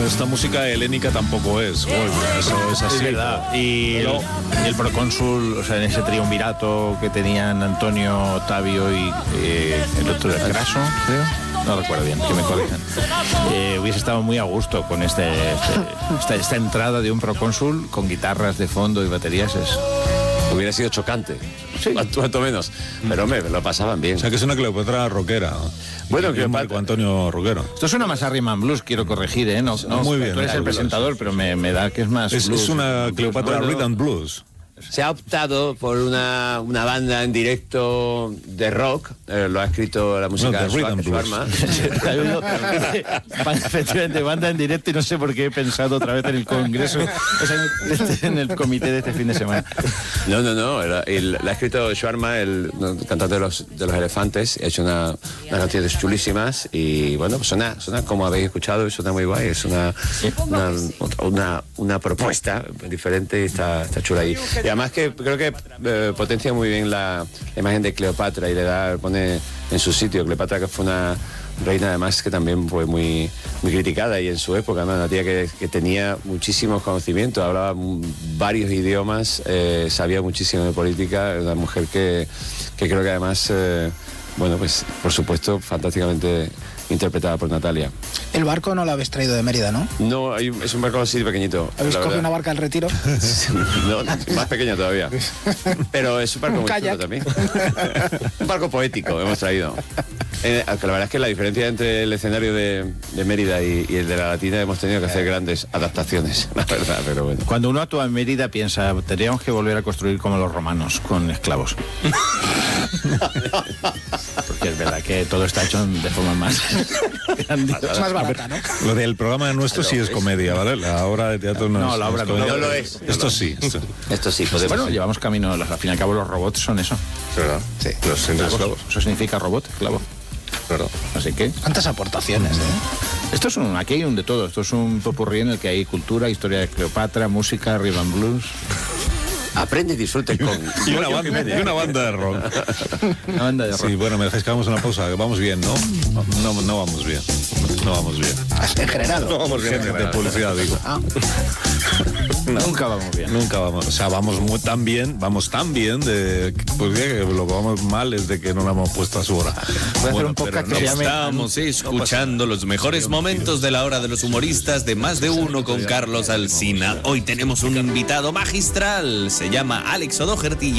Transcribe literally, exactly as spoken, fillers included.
esta música helénica tampoco es, Goya, eso es así. Es verdad. Y el, y el procónsul, o sea, en ese triunvirato que tenían Antonio, Octavio y eh, el otro de Craso, creo. No recuerdo bien, que me corrijan. Eh, hubiese estado muy a gusto con este, este esta, esta entrada de un procónsul con guitarras de fondo y baterías. Es... Hubiera sido chocante, sí. cuanto menos, pero me lo pasaban bien. O sea, que es una Cleopatra rockera. Bueno, que Marco Antonio rockero. Esto suena más a Rhythm and Blues, quiero corregir, ¿eh? No, no, muy bien. Tú eres el presentador, pero me, me da que es más Es, blues, es una Cleopatra Bueno, Rhythm and Blues. Se ha optado por una, una banda en directo de rock, eh, lo ha escrito la música No, de Rhythm Swarma. Efectivamente, banda en directo y no sé por qué he pensado otra vez en el congreso, o sea, en el comité de este fin de semana. No, no, no, el, el, la ha escrito Swarma, el, el cantante de los, de los Elefantes, ha hecho una, unas canciones chulísimas y bueno, pues suena, suena como habéis escuchado y suena muy guay, es una, una, una, una propuesta diferente y está, está chula ahí. Y además que creo que eh, potencia muy bien la, la imagen de Cleopatra y le da, pone en su sitio. Cleopatra, que fue una reina además que también fue muy, muy criticada y en su época, ¿no? Una tía que, que tenía muchísimos conocimientos, hablaba varios idiomas, eh, sabía muchísimo de política, una mujer que, que creo que además, eh, bueno, pues por supuesto, fantásticamente interpretada por Natalia. El barco no lo habéis traído de Mérida, ¿no? No, hay, es un barco así pequeñito. ¿Habéis cogido una barca al Retiro? No, más pequeña todavía. Pero es un barco un muy kayak. chulo también. Un barco poético hemos traído. Eh, la verdad es que la diferencia entre el escenario de, de Mérida y, y el de la Latina hemos tenido que hacer grandes adaptaciones, la verdad, pero bueno. Cuando uno actúa en Mérida piensa, tendríamos que volver a construir como los romanos, con esclavos. Porque es verdad que todo está hecho de forma más grandiosa. Es más barata, ¿no? Lo del programa nuestro sí es comedia, ¿vale? La obra de teatro no, No, es, la obra es no. comedia. No lo es. Esto sí. Esto, Esto sí, podemos. Bueno, llevamos camino, al fin y al cabo los robots son eso. ¿verdad? Sí. Los Esclavos. esclavos. Eso significa robot, esclavo. ¿Verdad? Así que ¿Cuántas aportaciones, eh? esto es un, aquí hay un de todo. Esto es un popurrí en el que hay cultura, historia de Cleopatra, música, rhythm and blues. Aprende y disfrute con... Y una banda, y una banda de rock. Una banda de rock. Sí, bueno, me dejáis que hagamos una pausa, que vamos bien, ¿no? No, no vamos bien. No vamos bien. En general. No vamos bien de publicidad, digo. Ah. No. Nunca vamos bien. Nunca vamos, o sea, vamos muy tan bien, vamos tan bien de pues que lo que vamos mal es de que no la hemos puesto a su hora. Voy a hacer un podcast que se llame... Estamos escuchando los mejores momentos de la hora de los humoristas de Más de Uno con Carlos Alsina. Hoy tenemos un invitado magistral, se llama Alex O'Doherty.